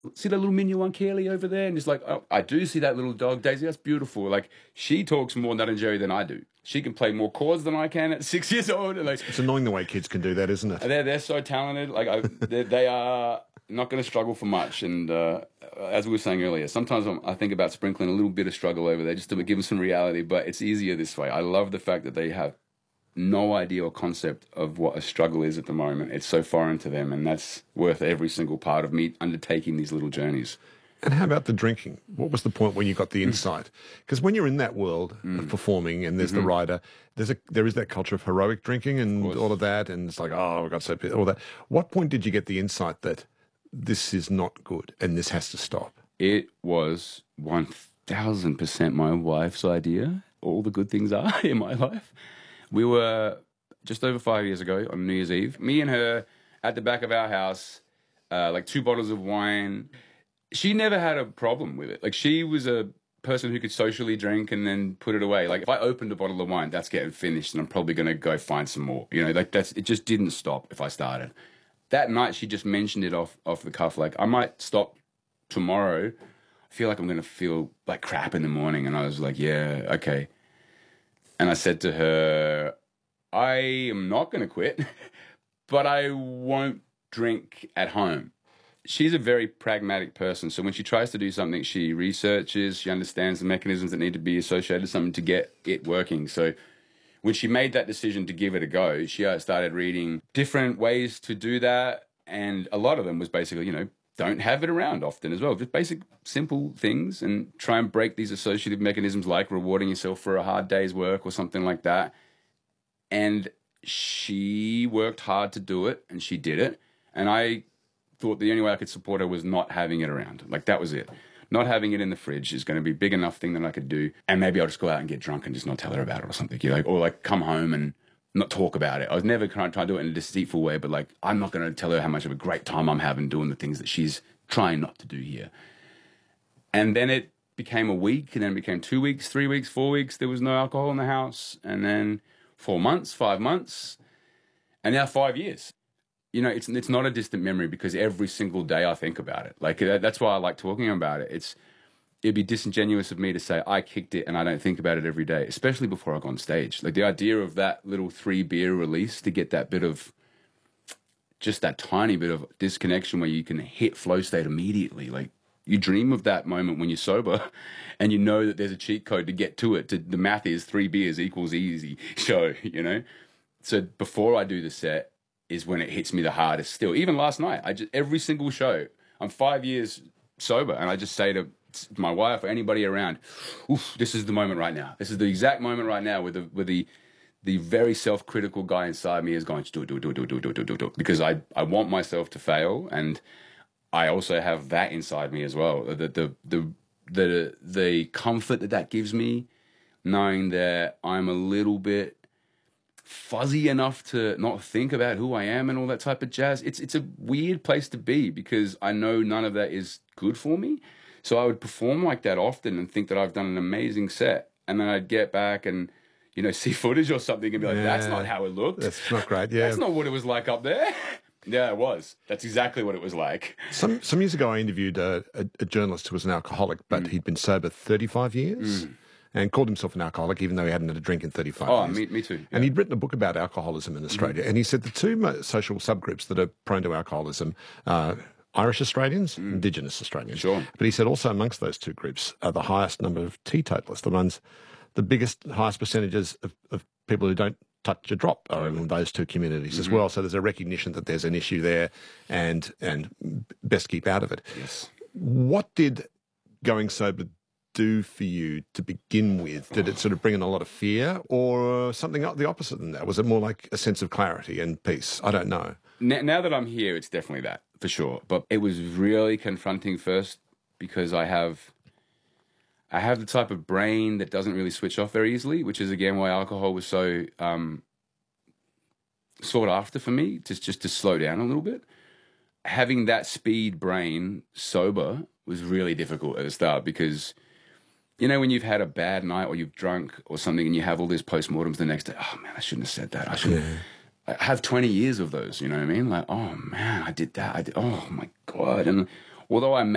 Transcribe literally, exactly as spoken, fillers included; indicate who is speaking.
Speaker 1: see that little minion one, Keely, over there? And it's like, oh, I do see that little dog, Daisy. That's beautiful. Like, she talks more Nut and Jerry than I do. She can play more chords than I can at six years old. And like,
Speaker 2: it's annoying the way kids can do that, isn't it?
Speaker 1: They're, they're so talented. Like, I, they are not going to struggle for much. And uh, as we were saying earlier, sometimes I'm, I think about sprinkling a little bit of struggle over there just to give them some reality, but it's easier this way. I love the fact that they have no idea or concept of what a struggle is at the moment. It's so foreign to them, and that's worth every single part of me undertaking these little journeys.
Speaker 2: And how about the drinking? What was the point when you got the insight? Because when you're in that world mm. of performing, and there's mm-hmm. the rider, there's a there is that culture of heroic drinking and of all of that, and it's like, oh, I got so pissed, all that. What point did you get the insight that this is not good and this has to stop?
Speaker 1: It was one thousand percent my wife's idea. All the good things are in my life. We were just over five years ago on New Year's Eve, me and her at the back of our house, uh, like two bottles of wine. She never had a problem with it. Like, she was a person who could socially drink and then put it away. Like, if I opened a bottle of wine, that's getting finished and I'm probably going to go find some more. You know, like, that's, it just didn't stop if I started. That night, she just mentioned it off, off the cuff. Like, I might stop tomorrow. I feel like I'm going to feel like crap in the morning. And I was like, yeah, okay. And I said to her, I am not going to quit, but I won't drink at home. She's a very pragmatic person. So when she tries to do something, she researches, she understands the mechanisms that need to be associated with something to get it working. So when she made that decision to give it a go, she started reading different ways to do that. And a lot of them was basically, you know, don't have it around often as well. Just basic, simple things, and try and break these associative mechanisms like rewarding yourself for a hard day's work or something like that. And she worked hard to do it, and she did it. And I thought the only way I could support her was not having it around. Like, that was it. Not having it in the fridge is going to be a big enough thing that I could do. And maybe I'll just go out and get drunk and just not tell her about it or something, you know, or like come home and not talk about it. I was never trying to do it in a deceitful way, but like, I'm not going to tell her how much of a great time I'm having doing the things that she's trying not to do here. And then it became a week, and then it became two weeks, three weeks, four weeks. There was no alcohol in the house. And then four months, five months, and now five years. You know, it's it's not a distant memory because every single day I think about it. Like, that's why I like talking about it. It's It'd be disingenuous of me to say I kicked it and I don't think about it every day, especially before I go on stage. Like, the idea of that little three beer release to get that bit of, just that tiny bit of disconnection where you can hit flow state immediately. Like, you dream of that moment when you're sober and you know that there's a cheat code to get to it. To, the math is three beers equals easy show, you know? So before I do the set is when it hits me the hardest still. Even last night, I just, every single show, I'm five years sober, and I just say to my wife or anybody around, oof, this is the moment right now. This is the exact moment right now where the, where the, the very self-critical guy inside me is going to do it, do it, do it, do it, do it, do it, do it, do it, because I, I want myself to fail, and I also have that inside me as well. The, the, the, the, the comfort that that gives me, knowing that I'm a little bit fuzzy enough to not think about who I am and all that type of jazz. It's it's a weird place to be because I know none of that is good for me. So I would perform like that often and think that I've done an amazing set, and then I'd get back and, you know, see footage or something and be like, yeah, that's not how it looked.
Speaker 2: That's not great. Yeah,
Speaker 1: that's not what it was like up there. Yeah, it was. That's exactly what it was like.
Speaker 2: Some some years ago, I interviewed a, a, a journalist who was an alcoholic, but mm. he'd been sober thirty-five years. Mm. And called himself an alcoholic, even though he hadn't had a drink in thirty-five
Speaker 1: oh,
Speaker 2: years.
Speaker 1: Oh, me, me too. Yeah.
Speaker 2: And he'd written a book about alcoholism in Australia. Mm-hmm. And he said the two social subgroups that are prone to alcoholism are Irish Australians, mm. Indigenous Australians.
Speaker 1: Sure.
Speaker 2: But he said also amongst those two groups are the highest number of teetotalists, the ones, the biggest, highest percentages of, of people who don't touch a drop are in those two communities mm-hmm. as well. So there's a recognition that there's an issue there, and and best keep out of it.
Speaker 1: Yes.
Speaker 2: What did going sober do for you to begin with? Did it sort of bring in a lot of fear, or something the opposite than that? Was it more like a sense of clarity and peace? I don't know.
Speaker 1: Now that I'm here, it's definitely that, for sure. But it was really confronting first because I have I have the type of brain that doesn't really switch off very easily, which is, again, why alcohol was so um, sought after for me, just, just to slow down a little bit. Having that speed brain sober was really difficult at the start because, you know, when you've had a bad night or you've drunk or something and you have all these postmortems the next day, oh, man, I shouldn't have said that. I should yeah. I have twenty years of those, you know what I mean? Like, oh, man, I did that. I did, oh, my God. And although I